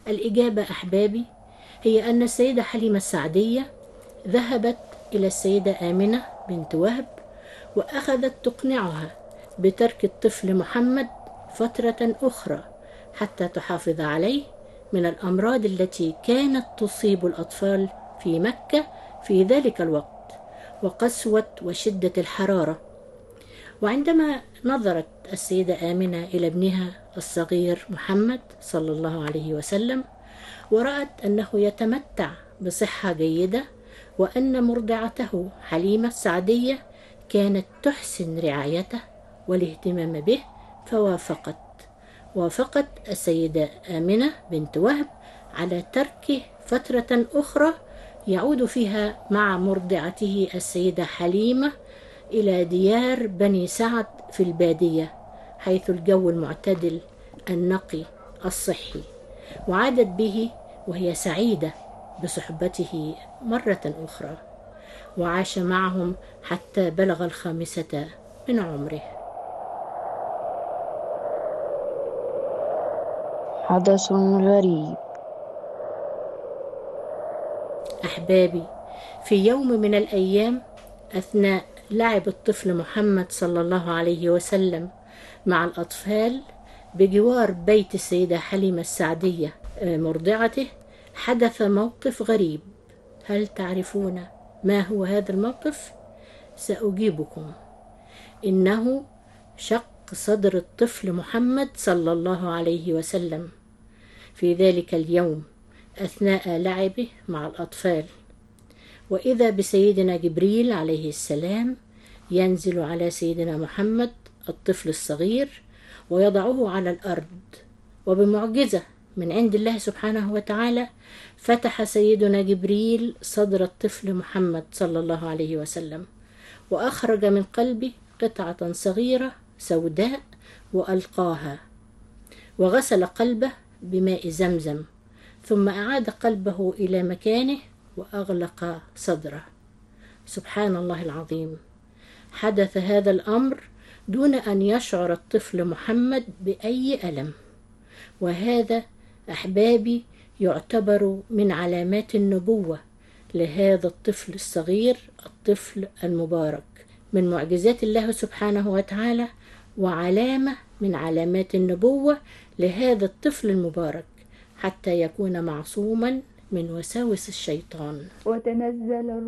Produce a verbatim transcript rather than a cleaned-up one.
الإجابة أحبابي هي أن السيدة حليمة السعدية ذهبت إلى السيدة آمنة بنت وهب وأخذت تقنعها بترك الطفل محمد فترة أخرى حتى تحافظ عليه من الأمراض التي كانت تصيب الأطفال في مكة في ذلك الوقت وقسوة وشدة الحرارة. وعندما نظرت السيدة آمنة إلى ابنها الصغير محمد صلى الله عليه وسلم ورأت أنه يتمتع بصحة جيدة وأن مرضعته حليمة السعدية كانت تحسن رعايته والاهتمام به، فوافقت وافقت السيدة آمنة بنت وهب على تركه فترة أخرى يعود فيها مع مرضعته السيدة حليمة إلى ديار بني سعد في البادية حيث الجو المعتدل النقي الصحي، وعادت به وهي سعيدة بصحبته مرة أخرى، وعاش معهم حتى بلغ الخامسة من عمره. حدث غريب. أحبابي، في يوم من الأيام أثناء لعب الطفل محمد صلى الله عليه وسلم مع الأطفال بجوار بيت السيدة حليمة السعدية مرضعته حدث موقف غريب. هل تعرفون ما هو هذا الموقف؟ سأجيبكم. إنه شق صدر الطفل محمد صلى الله عليه وسلم في ذلك اليوم أثناء لعبه مع الأطفال، وإذا بسيدنا جبريل عليه السلام ينزل على سيدنا محمد الطفل الصغير ويضعه على الأرض، وبمعجزة من عند الله سبحانه وتعالى فتح سيدنا جبريل صدر الطفل محمد صلى الله عليه وسلم وأخرج من قلبه قطعة صغيرة سوداء وألقاها وغسل قلبه بماء زمزم، ثم أعاد قلبه إلى مكانه وأغلق صدره. سبحان الله العظيم، حدث هذا الأمر دون أن يشعر الطفل محمد بأي ألم، وهذا أحبابي يعتبر من علامات النبوة لهذا الطفل الصغير الطفل المبارك، من معجزات الله سبحانه وتعالى وعلامة من علامات النبوة لهذا الطفل المبارك حتى يكون معصوما من وساوس الشيطان. وتنزل